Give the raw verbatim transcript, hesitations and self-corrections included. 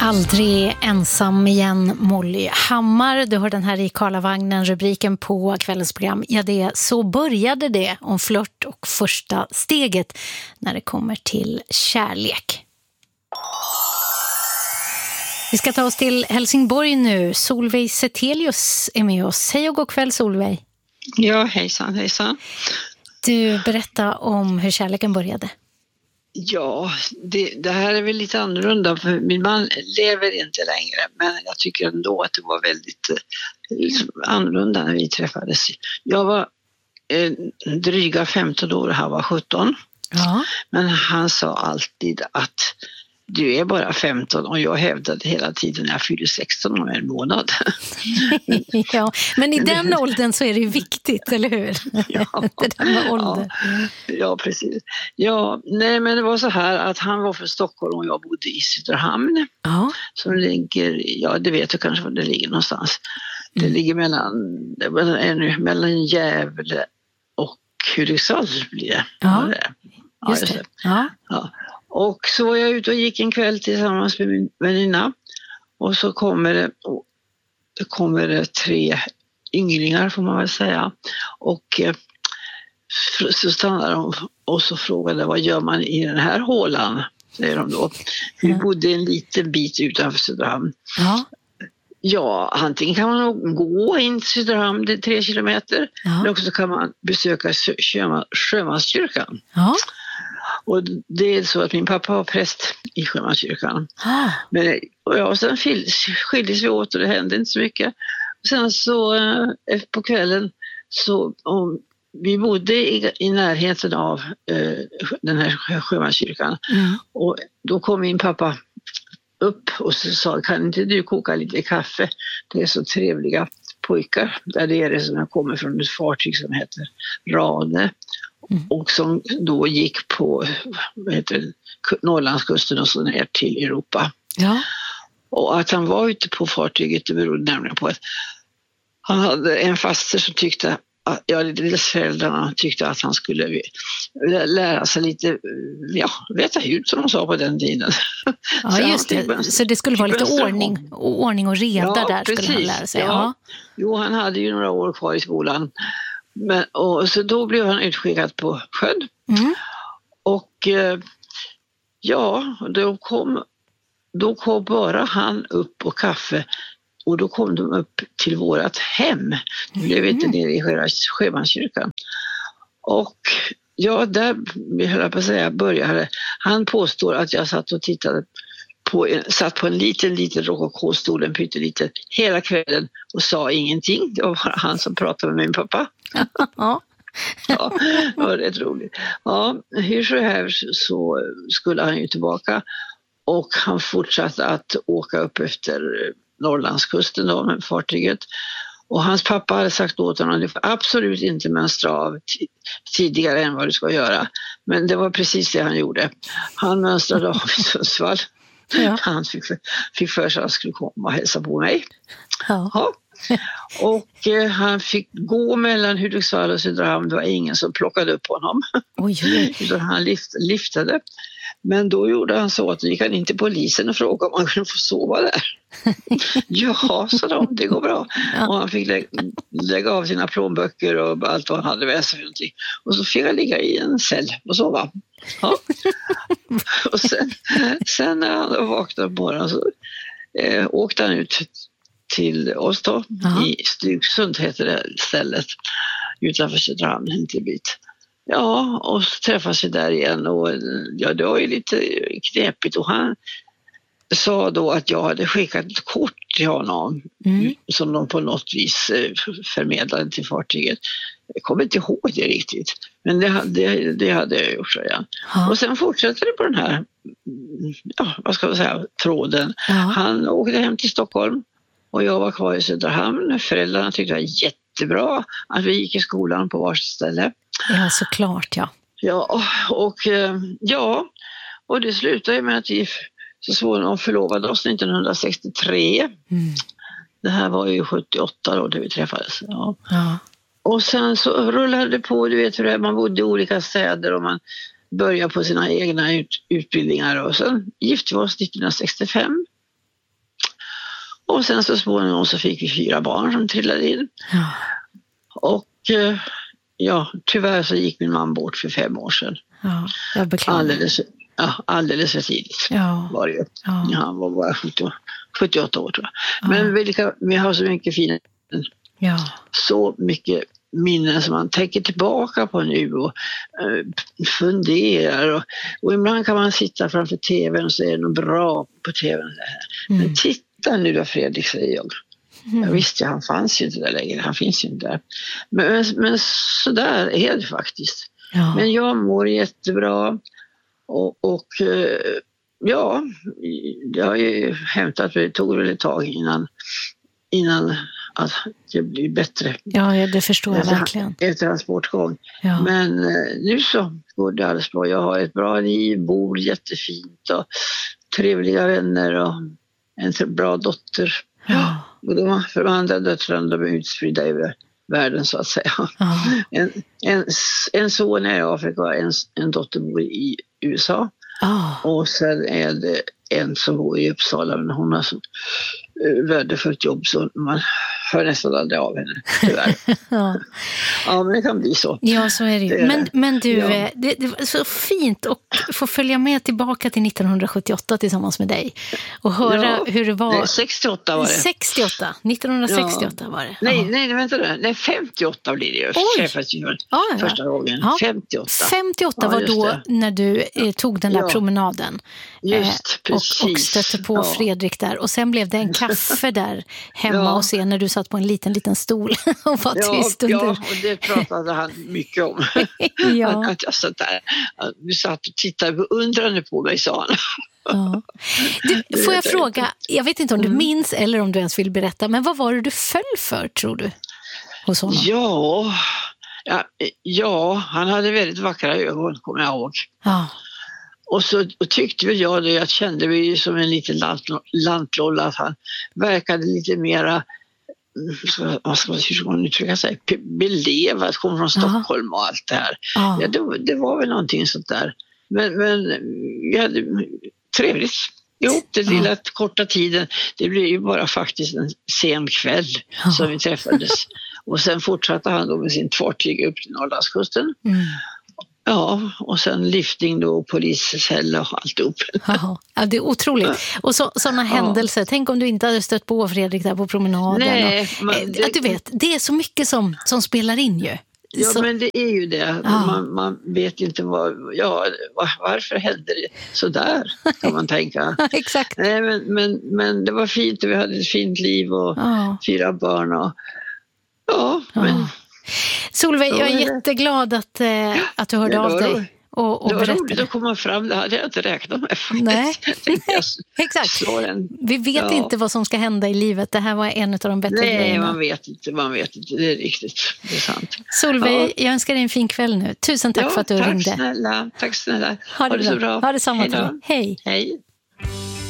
Aldrig ensam igen, Molly Hammar. Du hör den här i Karlavagnen, rubriken på kvällens program. Ja, det så började det om flört och första steget när det kommer till kärlek. Vi ska ta oss till Helsingborg nu. Solveig Setelius är med oss. Hej och god kväll, Solveig. Ja, hejsan, hejsan. Du, berätta om hur kärleken började. Ja, det, det här är väl lite annorlunda för min man lever inte längre, men jag tycker ändå att det var väldigt liksom, annorlunda när vi träffades. Jag var eh, dryga femton år och han var sjutton. Ja. Men han sa alltid att du är bara femton och jag hävdade hela tiden när jag fyllde sexton om en månad. Ja, men i den åldern så är det ju viktigt, eller hur? Ja, det där med ålder. Ja, ja, precis. Ja, nej, men det var så här att han var från Stockholm och jag bodde i Söderhamn. Ja. Som ligger, ja det vet du kanske var det ligger någonstans. Det Mm. ligger mellan, mellan, mellan Gävle och Hudiksvall blir det. Ja, det. Ja, just det. Ja. Ja. Och så var jag ute och gick en kväll tillsammans med min väninna. Och så kommer det, det kommer det tre ynglingar får man väl säga. Och eh, så stannade de och så frågade vad gör man i den här hålan, säger de då. Vi bodde en liten bit utanför Söderhamn. Ja. Ja, antingen kan man nog gå in till Söderhamn, det är tre kilometer. Ja. Eller också kan man besöka Sjöma, Sjömanskyrkan. Ja. Och det är så att min pappa var präst i Sjömanskyrkan. Ah. Men och ja, sen skildes vi åt och det hände inte så mycket. Sen så eh, på kvällen så om, vi bodde i, i närheten av eh, den här Sjömanskyrkan. Mm. Och då kom min pappa upp och så sa, kan inte du koka lite kaffe? Det är så trevliga pojkar där det är det som jag kommer från ett fartyg som heter Rane. Mm. Och som då gick på vad heter det, Norrlandskusten och så ner till Europa. Ja. Och att han var ute på fartyget det berodde nämligen på att han hade en faster som tyckte att, ja, deras föräldrarna tyckte att han skulle lära sig lite, ja, veta ut som de sa på den tiden. Ja, så just det. En, så det skulle vara lite ordning, ordning och reda ja, där precis. Skulle han lära sig. Ja. Ja. Jo, han hade ju några år kvar i skolan. Men, och så då blev han utskickad på sjön. Mm. Och eh, ja, då kom, då kom bara han upp på kaffe och då kom de upp till vårat hem. Det blev inte mm. nere i Sjömanskyrkan. Och ja, där höll jag på att säga började. Han påstår att jag satt och tittade på en, satt på en liten, liten rokokostol, en pytteliten, hela kvällen och sa ingenting. Det var bara han som pratade med min pappa. Ja, det var rätt roligt. Ja, hur så här så skulle han ju tillbaka och han fortsatte att åka upp efter Norrlandskusten då med fartyget. Och hans pappa hade sagt åt honom att du får absolut inte mönstra av t- tidigare än vad du ska göra. Men det var precis det han gjorde. Han mönstrade av i Sundsvall. Ja. Han fick, fick för sig att han skulle komma och hälsa på mig. Ja. Ja. Och eh, han fick gå mellan Hudiksvall och Söderhamn. Det var ingen som plockade upp honom. Oj, oj. Utan han lift, liftade. Men då gjorde han så att vi kan inte polisen och fråga om han kunde få sova där. Ja, så de, det går bra. Ja. Och han fick lä- lägga av sina plånböcker och allt vad han hade med sig för någonting. Och så fick han ligga i en cell och sova. Ja. Och sen, sen när han vaknade på morgonen så eh, åkte han ut till oss då. Aha. I Stugsund heter det stället utanför Söderhamn en till bit. Ja, och så träffas vi där igen och ja, det var ju lite knepigt och han sa då att jag hade skickat ett kort till honom mm. som de på något vis förmedlade till fartyget. Jag kommer inte ihåg det riktigt, men det, det, det hade jag gjort. Ja. Och sen fortsatte det på den här, ja, vad ska man säga, tråden. Ja. Han åkte hem till Stockholm och jag var kvar i Söderhamn. Föräldrarna tyckte det var jättebra att vi gick i skolan på varsitt ställe. Ja, såklart, ja. Ja, och ja, och det slutade med att vi så småningom förlovade oss nittonhundrasextiotre. Mm. Det här var ju sjuttioåtta då, då vi träffades. Ja. Ja. Och sen så rullade det på, du vet hur det är, man bodde i olika städer och man började på sina egna ut, utbildningar. Och sen gifte vi oss nittonhundrasextiofem. Och sen så småningom så fick vi fyra barn som trillade in. Ja. Och ja, tyvärr så gick min man bort för fem år sedan. Ja, jag beklagar. Alldeles, ja, alldeles för tidigt ja. var det ju. Ja. Han var bara sjuttio, sjuttioåtta år tror jag. Ja. Men vi, vi har så mycket fina, ja. så mycket minnen som man tänker tillbaka på nu och uh, funderar. Och, och ibland kan man sitta framför tvn och säga något bra på tvn. Mm. Men titta nu då, Fredrik, säger jag. Mm. Jag visste, han fanns ju inte där längre, han finns ju inte där. Men, men, men så där är det faktiskt. Ja. Men jag mår jättebra och, och ja, det har ju hämtat mig, det tog väl ett tag innan, innan att det blir bättre. Ja, det förstår jag efter, verkligen. Efter transportgång. Ja. Men nu så går det alldeles bra. Jag har ett bra liv, bor jättefint och trevliga vänner och en bra dotter. Ja. Och de, för de andra döttrarna, de är utspridda över världen så att säga. Ja. En, en, en son är i Afrika, en, en dotter bor i U S A. Oh. Och sen är det en som bor i Uppsala, men hon har så värdefullt jobb så man hör nästan aldrig av henne, tyvärr. ja. ja, men det kan bli så. Ja, så är det ju. Men, men du, ja. det, det var så fint att få följa med tillbaka till nittonhundrasjuttioåtta tillsammans med dig och höra ja. hur det var. Nej, sextioåtta var det. sextioåtta, nittonhundrasextioåtta ja. var det. Nej, nej, vänta nu. Nej, femtioåtta blir det ju. Träffades ju ja, ja. första gången. Ja. femtioåtta. femtioåtta var då det. När du eh, tog den där ja. promenaden. Just, eh, och, och stötte på ja. Fredrik där. Och sen blev det en kaffe där hemma ja. och se när du satt på en liten, liten stol och var ja, tyst under. Ja, och det pratade han mycket om. ja. Att jag satt där. Du satt och tittade beundrande på mig, sa han. Ja. Du, får jag fråga, jag vet inte om du mm. minns eller om du ens vill berätta, men vad var det du föll för, tror du, hos honom? Ja, ja, ja han hade väldigt vackra ögon, kommer jag ihåg. Ja. Och så och tyckte väl jag det, jag kände mig som en liten lant, lantlolla, att han verkade lite mera, vad ska man uttrycka sig, belevad, kom från Stockholm och allt det här. Ja. Ja, det, det var väl någonting sånt där. Men, men vi hade trevligt. Jo, det lilla ja. korta tiden, det blev ju bara faktiskt en sen kväll ja. som vi träffades. Och sen fortsatte han då med sin fartyg upp till Norrlandskusten. Mm. Ja, och sen lyftning då, poliscell och alltihop. Ja, det är otroligt. Och så, sådana ja. händelser, tänk om du inte hade stött på Fredrik där på promenaden. Nej, och, men det, att du vet, det är så mycket som, som spelar in ju. Ja, så. Men det är ju det. Ja. Man, man vet inte vad, ja, var, varför hände det så där, kan man tänka. Exakt. Nej, men, men, men det var fint och vi hade ett fint liv och ja. fyra barn och ja, men... Ja. Solveig, jag är jätteglad att, eh, att du hörde av dig och, och det var berättade. roligt att komma fram, det hade jag inte räknat med faktiskt. Nej, exakt. Vi vet ja. inte vad som ska hända i livet. Det här var en av de bättre Nej, grejerna. man vet inte, man vet inte. Det är riktigt, det är sant. Solveig, ja. jag önskar dig en fin kväll nu. Tusen tack ja, för att du tack ringde. Snälla, tack snälla. Ha det, ha det så bra. Ha det samma till dig. Hej. Hej.